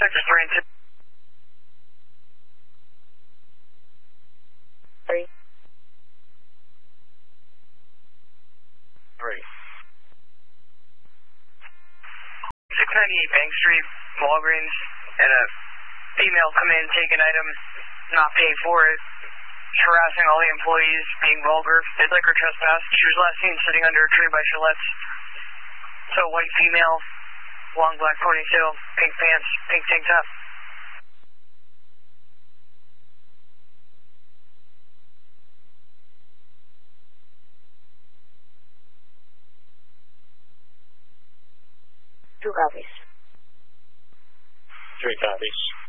Sector 3 and 2. 3. 3. 698 Bank Street, Walgreens, and a female come in, take an item, not pay for it, harassing all the employees, being vulgar, did liquor trespass. She was last seen sitting under a tree by Gillette's. So white female, long black ponytail, pink pants, pink tank top. Two copies. 3 copies.